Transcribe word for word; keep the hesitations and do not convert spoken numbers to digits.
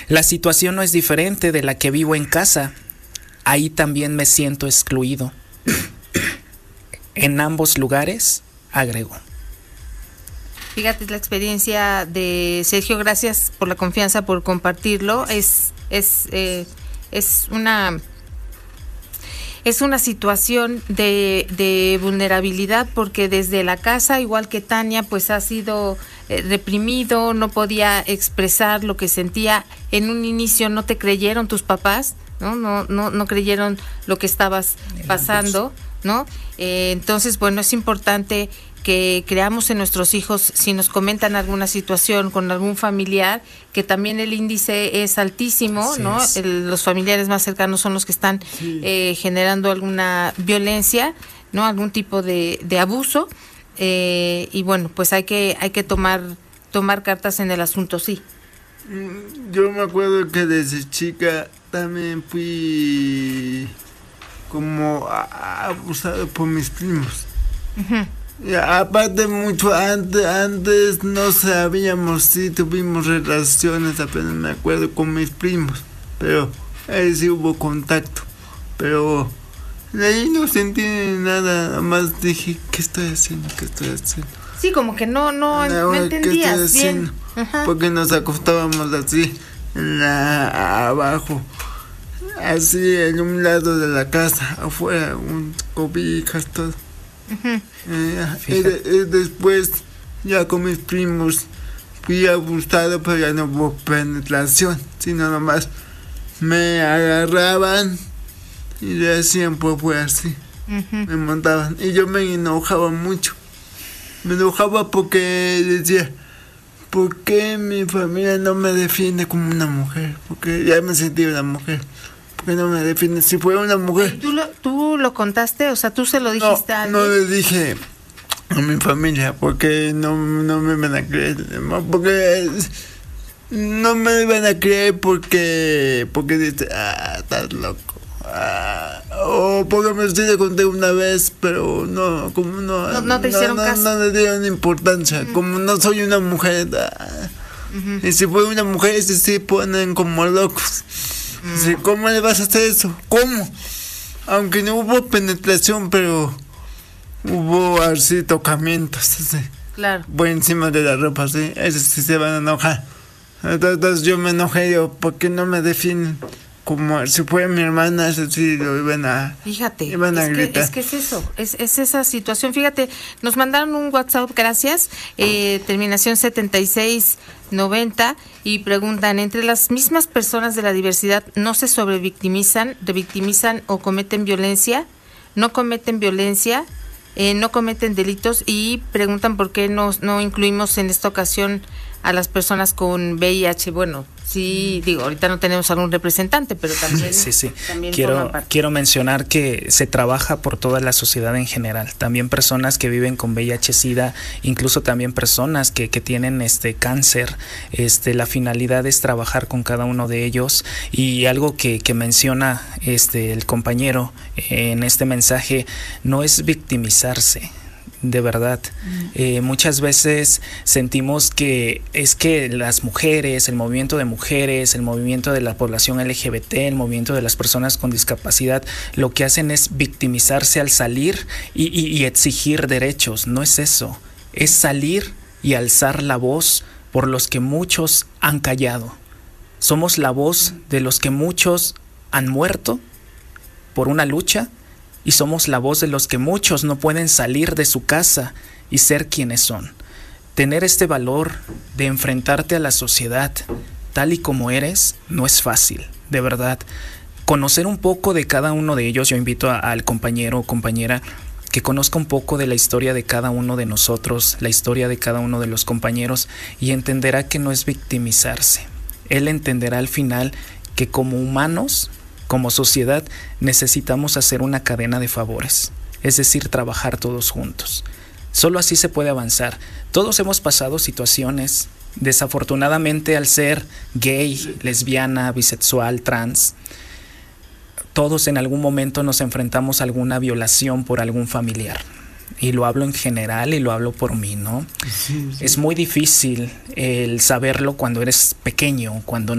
La situación no es diferente de la que vivo en casa. Ahí también me siento excluido. En ambos lugares, agregó. Fíjate la experiencia de Sergio, gracias por la confianza, por compartirlo. Es, es, eh, es una... Es una situación de, de vulnerabilidad, porque desde la casa, igual que Tania, pues ha sido eh, reprimido, no podía expresar lo que sentía. En un inicio no te creyeron tus papás, ¿no? No, no, no creyeron lo que estabas pasando, ¿no? Eh, entonces, bueno, es importante que creamos en nuestros hijos, si nos comentan alguna situación con algún familiar, que también el índice es altísimo, Así ¿no? Es. El, los familiares más cercanos son los que están sí. eh, generando alguna violencia, ¿no? Algún tipo de, de abuso, eh, y bueno, pues hay que hay que tomar tomar cartas en el asunto, sí. Yo me acuerdo que desde chica también fui como abusado por mis primos. Uh-huh. Y aparte mucho antes, antes no sabíamos si tuvimos relaciones, apenas me acuerdo con mis primos, pero ahí sí hubo contacto, pero de ahí no sentí nada, nada más dije, ¿qué estoy haciendo? ¿Qué estoy haciendo? Sí, como que no, no, no entendías bien. Ajá. Porque nos acostábamos así, en la, abajo, así en un lado de la casa, afuera, un cobijas, todo. Uh-huh. Eh, y, de, y después ya con mis primos fui abusado, pero ya no hubo penetración, sino nomás me agarraban y ya siempre fue así. Uh-huh. Me montaban y yo me enojaba mucho, me enojaba porque decía, ¿por qué mi familia no me defiende como una mujer? Porque ya me sentí una mujer. Que no me defiende si fuera una mujer. ¿Tú lo, ¿Tú lo contaste? O sea, ¿tú se lo dijiste no, a alguien? No le dije a mi familia, porque no, no me van a creer. Porque no me van a creer porque porque dice, ah, estás loco. Ah, o porque me sí le conté una vez, pero no, como no. No, no te hicieron no, caso. No, no le dieron importancia, uh-huh. Como no soy una mujer. Ah, uh-huh. Y si fuera una mujer, se sí ponen como locos. Sí, ¿cómo le vas a hacer eso? ¿Cómo? Aunque no hubo penetración, pero hubo así tocamientos, así. Claro. Por encima de la ropa, sí. Esos sí se van a enojar. Entonces yo me enojé, yo, ¿por qué no me defienden? Como si fuera mi hermana, eso sí lo iban a... Fíjate, iban a es, gritar. Que, es que es eso, es, es esa situación. Fíjate, nos mandaron un WhatsApp, gracias, eh, terminación setenta y seis noventa, y preguntan, ¿entre las mismas personas de la diversidad no se sobrevictimizan, revictimizan o cometen violencia? ¿No cometen violencia? Eh, ¿No cometen delitos? Y preguntan por qué no, no incluimos en esta ocasión a las personas con V I H. Bueno, sí, digo, ahorita no tenemos algún representante, pero también... Sí, sí, también quiero, quiero mencionar que se trabaja por toda la sociedad en general, también personas que viven con V I H SIDA, incluso también personas que, que tienen este cáncer. Este, la finalidad es trabajar con cada uno de ellos, y algo que, que menciona este el compañero en este mensaje no es victimizarse. De verdad, eh, muchas veces sentimos que es que las mujeres, el movimiento de mujeres, el movimiento de la población L G B T, el movimiento de las personas con discapacidad, lo que hacen es victimizarse al salir y, y, y exigir derechos. No es eso, es salir y alzar la voz por los que muchos han callado. Somos la voz de los que muchos han muerto por una lucha, y somos la voz de los que muchos no pueden salir de su casa y ser quienes son. Tener este valor de enfrentarte a la sociedad tal y como eres no es fácil, de verdad. Conocer un poco de cada uno de ellos, yo invito a, al compañero o compañera que conozca un poco de la historia de cada uno de nosotros, la historia de cada uno de los compañeros, y entenderá que no es victimizarse. Él entenderá al final que como humanos, como sociedad, necesitamos hacer una cadena de favores, es decir, trabajar todos juntos. Solo así se puede avanzar. Todos hemos pasado situaciones, desafortunadamente, al ser gay, lesbiana, bisexual, trans, todos en algún momento nos enfrentamos a alguna violación por algún familiar. Y lo hablo en general y lo hablo por mí, ¿no? Sí, sí. Es muy difícil el saberlo cuando eres pequeño, cuando